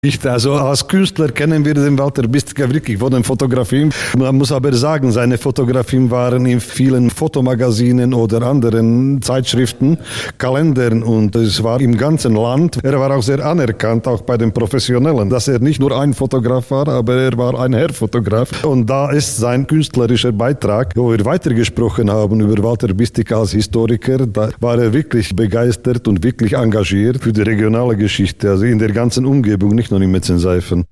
Also als Künstler kennen wir den Walter Bistrica wirklich von den Fotografien. Man muss aber sagen, seine Fotografien waren in vielen Fotomagazinen oder anderen Zeitschriften, Kalendern und es war im ganzen Land. Er war auch sehr anerkannt, auch bei den Professionellen, dass er nicht nur ein Fotograf war, aber er war ein Herrfotograf. Und da ist sein künstlerischer Beitrag, wo wir weitergesprochen haben über Walter Bistrica als Historiker, da war er wirklich begeistert und wirklich engagiert für die regionale Geschichte, also in der ganzen Umgebung, nicht nur in Metzenseifen.